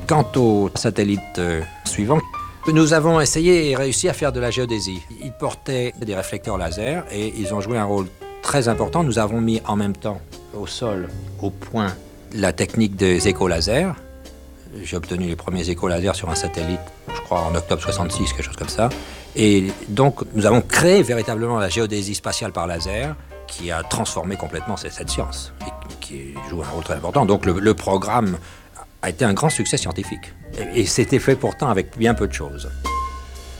Quant au satellite suivant, nous avons essayé et réussi à faire de la géodésie. Ils portaient des réflecteurs laser et ils ont joué un rôle très important. Nous avons mis en même temps au sol, au point, la technique des échos lasers. J'ai obtenu les premiers échos lasers sur un satellite, je crois en octobre 66, quelque chose comme ça. Et donc nous avons créé véritablement la géodésie spatiale par laser qui a transformé complètement cette science et qui joue un rôle très important. Donc le programme a été un grand succès scientifique. Et c'était fait pourtant avec bien peu de choses.